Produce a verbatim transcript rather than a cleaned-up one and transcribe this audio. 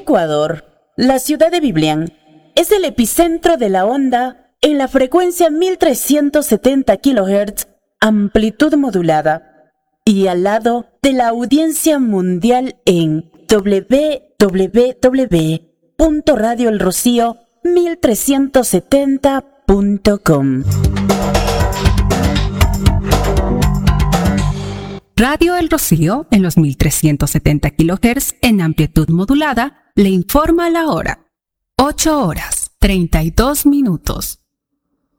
Ecuador, la ciudad de Biblián es el epicentro de la onda en la frecuencia mil trescientos setenta kilohertz, amplitud modulada, y al lado de la audiencia mundial en doble u doble u doble u punto radio el rocío mil trescientos setenta punto com. Radio El Rocío, en los mil trescientos setenta kilohertz en amplitud modulada, le informa la hora. ocho horas, treinta y dos minutos.